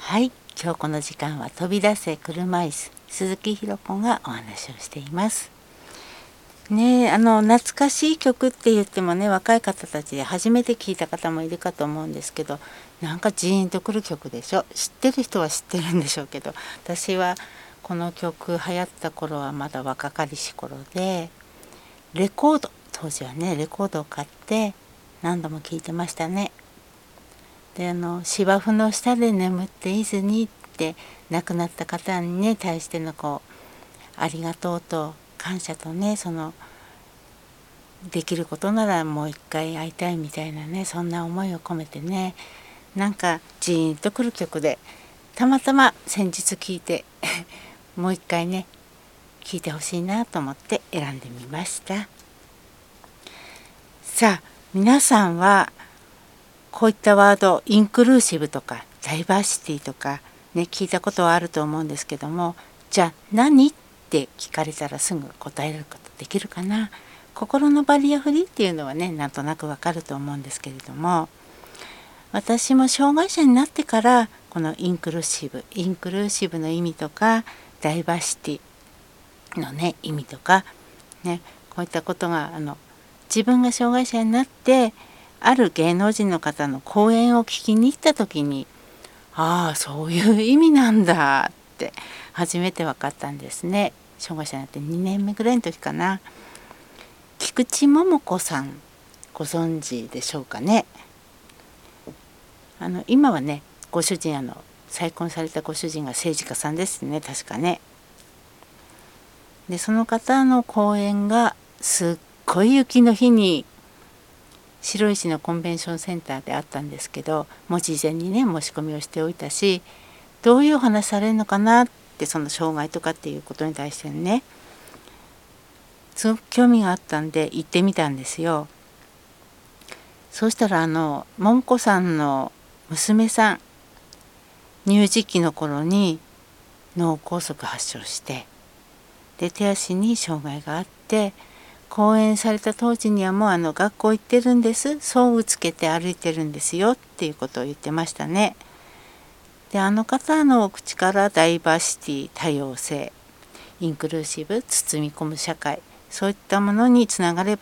はい、今日この時間は飛び出せ車椅子鈴木ひろ子がお話をしています。ねえ、懐かしい曲って言ってもね、若い方たちで初めて聞いた方もいるかと思うんですけど、なんかジーンとくる曲でしょ。知ってる人は知ってるんでしょうけど、私はこの曲流行った頃はまだ若かりし頃で、レコード、当時はねレコードを買って何度も聴いてましたね。で芝生の下で眠っていずにって亡くなった方にね対してのありがとうと感謝とね、できることならもう一回会いたいみたいなね、そんな思いを込めてね、なんかジーンとくる曲で、たまたま先日聞いてもう一回ね聞いてほしいなと思って選んでみました。さあ皆さんはこういったワード、インクルーシブとかダイバーシティとかね聞いたことはあると思うんですけども、じゃあ何って聞かれたらすぐ答えることできるかな。心のバリアフリーっていうのはねなんとなくわかると思うんですけれども、私も障害者になってからこのインクルーシブの意味とかダイバーシティのね意味とかね、こういったことが自分が障害者になってある芸能人の方の講演を聞きに行った時に、ああそういう意味なんだって初めて分かったんですね。障害者になって2年目ぐらいの時かな。菊池桃子さんご存知でしょうかね。今はねご主人再婚されたご主人が政治家さんですね、確かね。でその方の講演がすっごい雪の日に白石のコンベンションセンターであったんですけど、もう事前にね申し込みをしておいたし、どういうお話されるのかなって、その障害とかっていうことに対してねすごく興味があったんで行ってみたんですよ。そうしたら桃子さんの娘さん、乳児期の頃に脳梗塞発症して、で手足に障害があって、講演された当時にはもう学校行ってるんです、装具つけて歩いてるんですよっていうことを言ってましたね。で方の口からダイバーシティ、多様性、インクルーシブ、包み込む社会、そういったものにつながれば